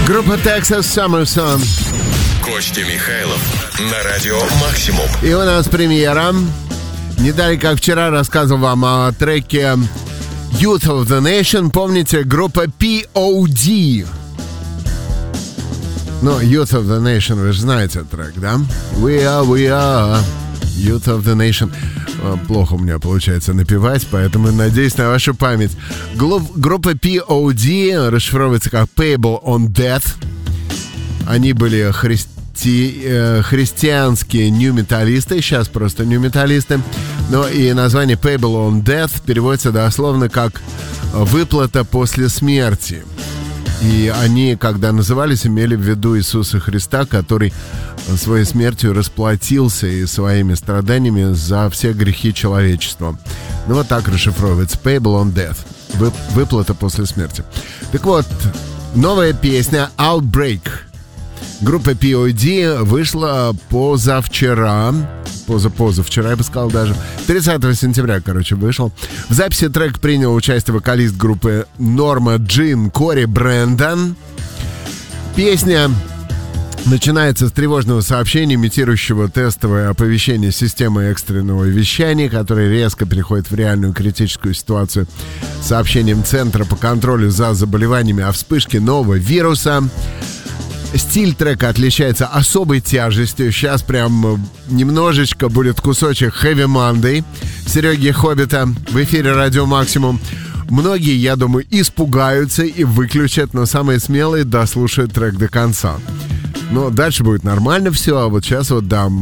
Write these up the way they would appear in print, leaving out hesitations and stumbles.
Группа Texas Summer Sun. Костя Михайлов на радио Максимум. И у нас премьера. Не далее, как вчера, рассказывал вам о треке Youth of the Nation. Помните, группа POD. Ну, Youth of the Nation, вы же знаете этот трек, да? We are Youth of the Nation. Плохо у меня получается напевать, поэтому надеюсь на вашу память. Группа POD расшифровывается как Payable on Death. Они были христианские нью-металлисты, сейчас просто нью-металлисты. Но и название Payable on Death переводится дословно как «выплата после смерти». И они, когда назывались, имели в виду Иисуса Христа, который своей смертью расплатился и своими страданиями за все грехи человечества. Ну вот так расшифровывается Payable on Death. Выплата после смерти. Так вот, новая песня Outbreak группы POD вышла позавчера, я бы сказал даже, 30 сентября, вышел. В записи трек принял участие вокалист группы Норма Джин Кори Брэндон. Песня начинается с тревожного сообщения, имитирующего тестовое оповещение системы экстренного вещания, которое резко переходит в реальную критическую ситуацию с сообщением Центра по контролю за заболеваниями о вспышке нового вируса. Стиль трека отличается особой тяжестью. Сейчас прям немножечко будет кусочек Heavy Monday Сереги Хоббита в эфире Радио Максимум. Многие, я думаю, испугаются и выключат, но самые смелые дослушают трек до конца. Но дальше будет нормально все, а вот сейчас вот, да,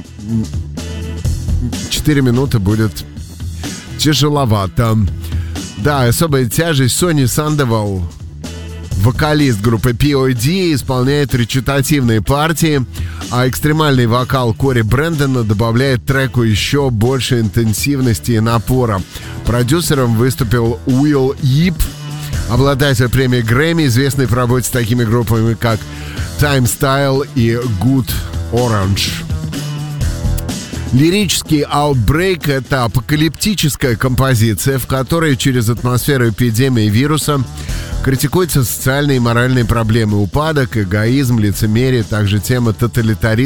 4 минуты будет тяжеловато. Да, особая тяжесть. Сони Сандевал, вокалист группы POD, исполняет речитативные партии, а экстремальный вокал Кори Брэндона добавляет треку еще больше интенсивности и напора. Продюсером выступил Уилл Йип, обладатель премии Грэмми, известный в работе с такими группами, как Time Style и Good Orange. Лирический Outbreak — это апокалиптическая композиция, в которой через атмосферу эпидемии вируса критикуются социальные и моральные проблемы: упадок, эгоизм, лицемерие, также тема тоталитаризма